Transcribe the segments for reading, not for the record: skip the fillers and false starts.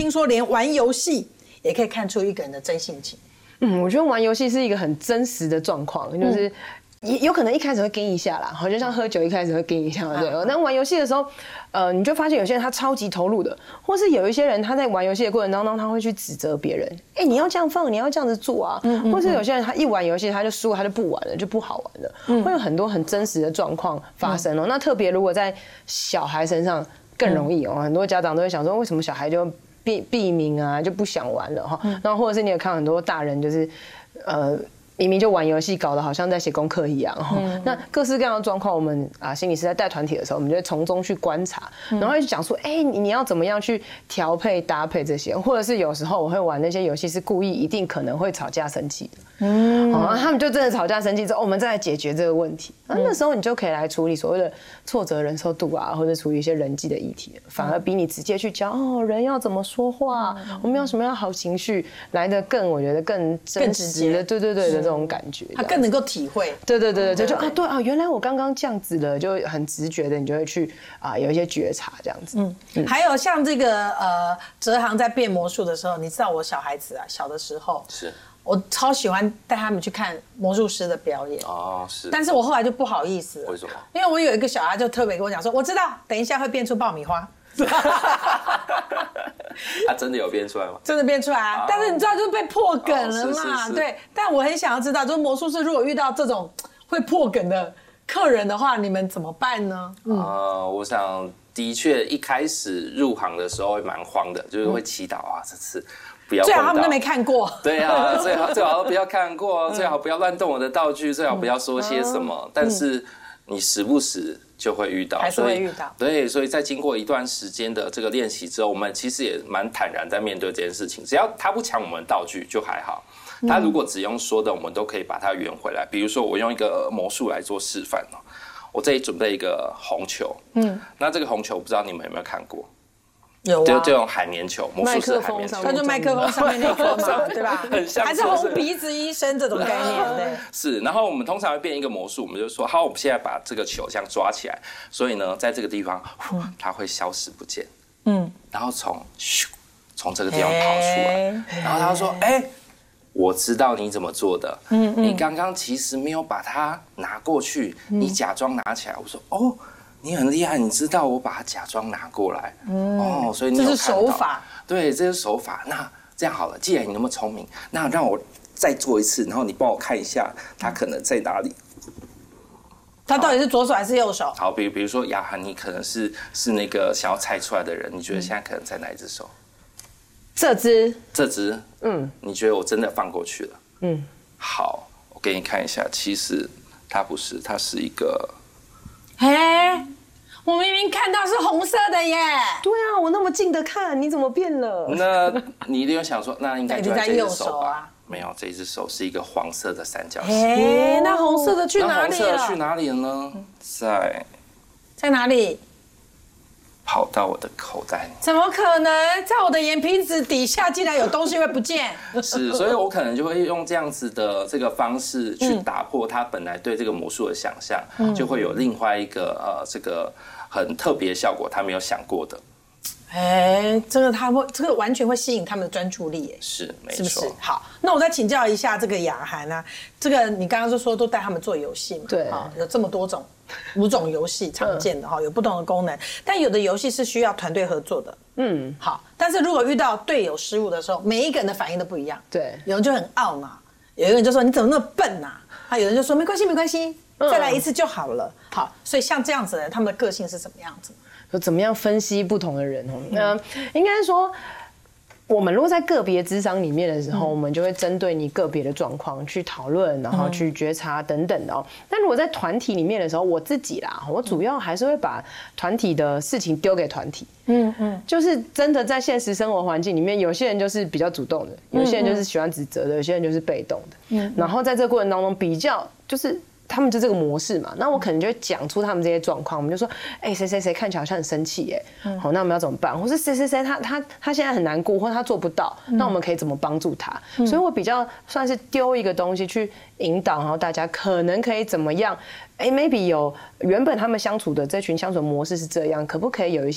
听说连玩游戏也可以看出一个人的真性情。 我觉得玩游戏是一个很真实的状况，就是有可能一开始会跟一下啦，好，就像喝酒一开始会跟一下嘛，对。那玩游戏的时候，你就发现有些人他超级投入的，或是有一些人他在玩游戏的过程当中，他会去指责别人，你要这样放，你要这样子做啊，或是有些人他一玩游戏他就输了，他就不玩了，就不好玩了，会有很多很真实的状况发生哦。那特别如果在小孩身上更容易哦，很多家长都会想说，为什么小孩就避名啊，就不想玩了哈？然后或者是你也看很多大人就是明明就玩游戏，搞得好像在写功课一样。那各式各样的状况，我们心理师在带团体的时候，我们就会从中去观察，然后会讲说，你要怎么样去调配搭配这些，或者是有时候我会玩那些游戏是故意一定可能会吵架生气的。他们就真的吵架生气之后，我们再来解决这个问题。那时候你就可以来处理所谓的挫折忍受度啊，或者处理一些人际的议题，反而比你直接去教人要怎么说话，我们要什么样好情绪来得更，我觉得更真实的，对的这种感觉， 他更能够体会。 对，就原来我刚刚这样子了，就很直觉的，你就会去有一些觉察这样子。 还有像这个哲航在变魔术的时候，你知道我小孩子小的时候是。 我超喜欢带他们去看魔术师的表演是， 但是我后来就不好意思了。 为什么？ 因为我有一个小孩就特别跟我讲说，我知道等一下会变出爆米花。 他真的有变出来吗？ 真的变出来啊！但是你知道就被破梗了嘛？ 是对，但我很想要知道，就是魔术师如果遇到这种会破梗的客人的话，你们怎么办呢？ 我想的确一开始入行的时候会蛮慌的，就是会祈祷这次。 最好他们都没看过。 对啊，最好都不要看过，最好不要乱动我的道具，最好不要说些什么。但是你时不时就会遇到， 还是会遇到。 对，所以在经过一段时间的这个练习之后，我们其实也蛮坦然在面对这件事情。只要他不抢我们的道具就还好，他如果只用说的，我们都可以把它圆回来。比如说我用一个魔术来做示范哦，我这里准备一个红球，那这个红球不知道你们有没有看过？ 有啊， 就用海绵球，魔术师海绵球， 它就麦克风上面那颗嘛，对吧？ 很像， 还是红鼻子医生这种概念，对。 是，然后我们通常会变一个魔术，我们就说，好，我们现在把这个球这样抓起来，所以呢，在这个地方，它会消失不见，然后从这个地方跑出来，然后他说，我知道你怎么做的，你刚刚其实没有把它拿过去，你假装拿起来，我说，你很厉害，你知道我把它假装拿过来，所以你有看到， 这是手法。 对，这是手法。那这样好了，既然你那么聪明，那让我再做一次，然后你帮我看一下，它可能在哪里。 他到底是左手还是右手？ 好，比如说雅涵，你可能是那个想要猜出来的人，你觉得现在可能在哪一只手？ 这只， 你觉得我真的放过去了？好，我给你看一下，其实它不是，它是一个。 我明明看到是红色的耶。 对啊，我那么近的看，你怎么变了？ 那你一定会想说，那应该就在这只手吧？ 没有，这只手是一个黄色的三角形。 那红色的去哪里了？ 那红色的去哪里了呢？ 在哪里？ 跑到我的口袋里。 怎么可能？在我的眼皮子底下竟然有东西会不见？ 是，所以我可能就会用这样子的这个方式去打破他本来对这个魔术的想象，就会有另外一个这个很特别的效果，他没有想过的。 这个完全会吸引他们的专注力耶。 是，没错。 是不是？好，那我再请教一下这个雅涵啊，这个你刚刚就说都带他们做游戏嘛？ 对， 有这么多种5种游戏常见的有不同的功能，但有的游戏是需要团队合作的。好，但是如果遇到队友失误的时候，每一个人的反应都不一样。 对， 有人就很懊恼，有一个人就说你怎么那么笨啊？有人就说没关系，再来一次就好了。好，所以像这样子的人，他们的个性是什么样子？ 就怎么样分析不同的人应该说，我们如果在个别諮商里面的时候，我们就会针对你个别的状况去讨论，然后去觉察等等的但如果在团体里面的时候，我自己啦，我主要还是会把团体的事情丢给团体。就是真的在现实生活环境里面，有些人就是比较主动的，有些人就是喜欢指责的，有些人就是被动的。然后在这个过程当中，比较就是他们就这个模式嘛，那我可能就会讲出他们这些状况，我们就说，谁谁谁看起来好像很生气耶，好，那我们要怎么办？或是谁谁谁他现在很难过，或他做不到，那我们可以怎么帮助他？所以我比较算是丢一个东西去引导，然后大家可能可以怎么样？maybe 有原本他们相处的这群相处模式是这样，可不可以有一些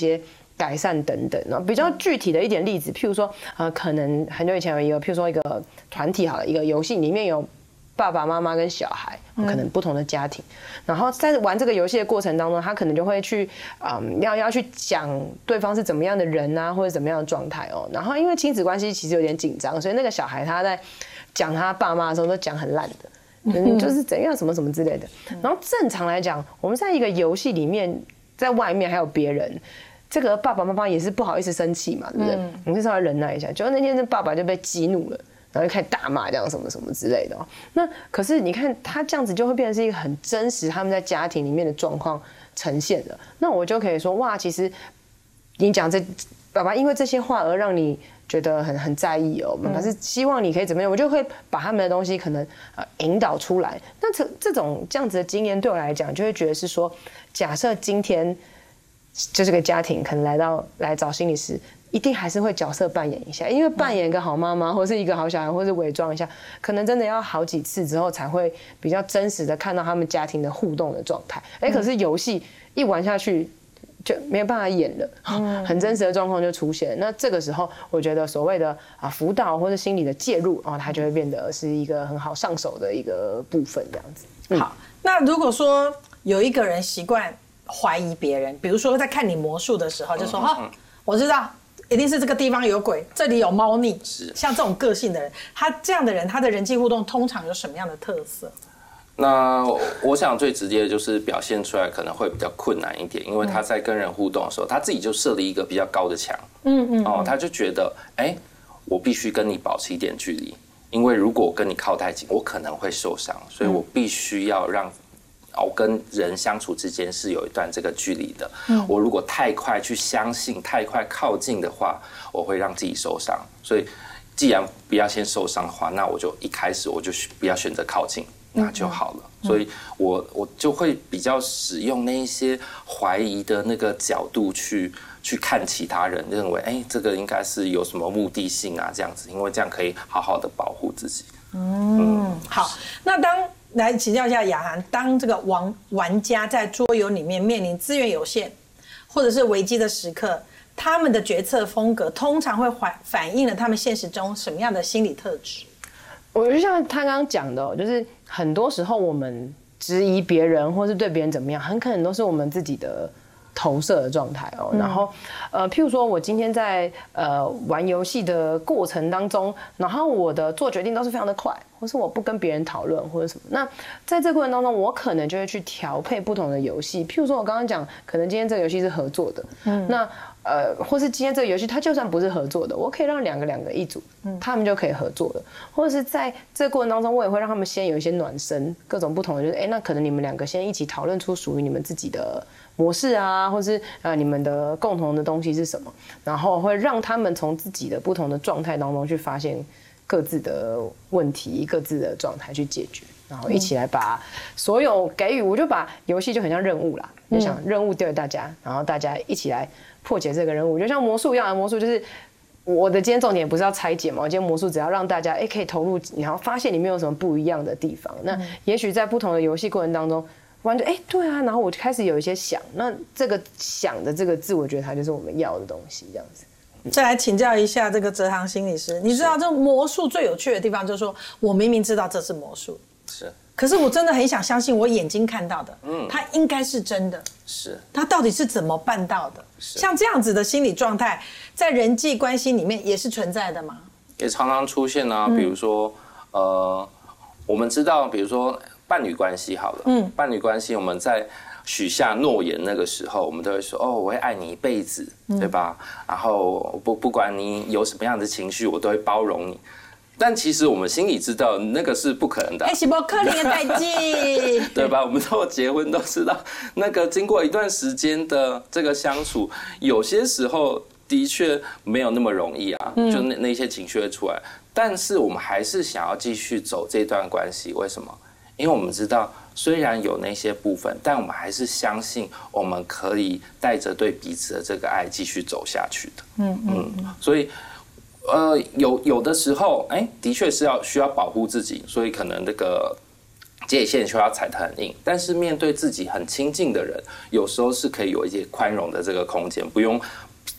改善等等。然后比较具体的一点例子，譬如说，可能很久以前有一个，譬如说一个团体好了，一个游戏里面有爸爸妈妈跟小孩，可能不同的家庭，然后在玩这个游戏的过程当中，他可能就会去要去讲对方是怎么样的人啊，或者怎么样的状态哦。然后因为亲子关系其实有点紧张，所以那个小孩他在讲他爸妈的时候都讲很烂的，就是怎样什么什么之类的。然后正常来讲，我们在一个游戏里面，在外面还有别人。这个爸爸妈妈也是不好意思生气嘛，对不对？你是稍微忍耐一下。结果那天这爸爸就被激怒了，然后就开始大骂这样什么什么之类的。那可是你看他这样子就会变成是一个很真实他们在家庭里面的状况呈现的。那我就可以说哇，其实你讲这爸爸因为这些话而让你觉得很在意哦，可是希望你可以怎么样，我就会把他们的东西可能引导出来。那这样子的经验对我来讲，就会觉得是说，假设今天。就这个家庭可能来找心理师，一定还是会角色扮演一下，因为扮演一个好妈妈，或是一个好小孩，或是伪装一下，可能真的要好几次之后才会比较真实的看到他们家庭的互动的状态。可是游戏一玩下去就没有办法演了，很真实的状况就出现。那这个时候，我觉得所谓的辅导或者心理的介入，它就会变得是一个很好上手的一个部分，这样子。 好，那如果说有一个人习惯怀疑别人，比如说在看你魔术的时候，就说我知道一定是这个地方有鬼，这里有猫腻。像这种个性的人，他这样的人，他的人际互动通常有什么样的特色？ 那我想最直接的就是表现出来可能会比较困难一点，因为他在跟人互动的时候，他自己就设立一个比较高的墙。他就觉得我必须跟你保持一点距离，因为如果我跟你靠太近，我可能会受伤，所以我必须要让。我跟人相处之间是有一段这个距离的。我如果太快去相信、太快靠近的话，我会让自己受伤。所以，既然不要先受伤的话，那我就一开始我就不要选择靠近，那就好了。所以我就会比较使用那一些怀疑的那个角度去看其他人，认为这个应该是有什么目的性啊，这样子，因为这样可以好好的保护自己。 好，那来请教一下雅涵，当这个玩家在桌游里面面临资源有限或者是危机的时刻，他们的决策风格通常会反映了他们现实中什么样的心理特质？ 我就像他刚刚讲的，就是很多时候我们质疑别人或是对别人怎么样，很可能都是我们自己的投射的状态哦。然后譬如说我今天在玩游戏的过程当中，然后我的做决定都是非常的快，或是我不跟别人讨论或者什么。那在这个过程当中，我可能就会去调配不同的游戏。譬如说我刚刚讲，可能今天这个游戏是合作的，那或是今天这个游戏它就算不是合作的，我可以让两个一组，他们就可以合作了。或者是在这个过程当中，我也会让他们先有一些暖身，各种不同的，就是那可能你们两个先一起讨论出属于你们自己的模式啊，或是你们的共同的东西是什么，然后会让他们从自己的不同的状态当中去发现各自的问题、各自的状态去解决，然后一起来把所有给予，我就把游戏就很像任务啦，就想任务丢给大家，然后大家一起来破解这个任务，就像魔术一样的魔术，就是我的今天重点不是要拆解嘛，我今天魔术只要让大家可以投入，然后发现里面有什么不一样的地方。那也许在不同的游戏过程当中，完全对啊，然后我就开始有一些想，那这个想的这个字，我觉得它就是我们要的东西，这样子。 再来请教一下这个哲航心理师，你知道这魔术最有趣的地方就是说，我明明知道这是魔术， 是， 可是我真的很想相信我眼睛看到的，它应该是真的， 是， 它到底是怎么办到的？像这样子的心理状态，在人际关系里面也是存在的吗？ 也常常出现啊，比如说，我们知道，比如说伴侣关系好了，伴侣关系我们在许下诺言那个时候，我们都会说我会爱你一辈子，对吧？然后不管你有什么样的情绪，我都会包容你。但其实我们心里知道那个是不可能的， 是不可能的代志， 对吧？我们都结婚都知道，那个经过一段时间的这个相处，有些时候的确没有那么容易啊，就那些情绪会出来。但是我们还是想要继续走这段关系，为什么？因为我们知道，虽然有那些部分，但我们还是相信我们可以带着对彼此的这个爱继续走下去的。所以有的时候，的确是需要保护自己，所以可能那个界限就要踩得很硬。但是面对自己很亲近的人，有时候是可以有一些宽容的这个空间，不用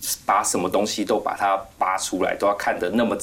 把什么东西都把它拔出来，都要看得那么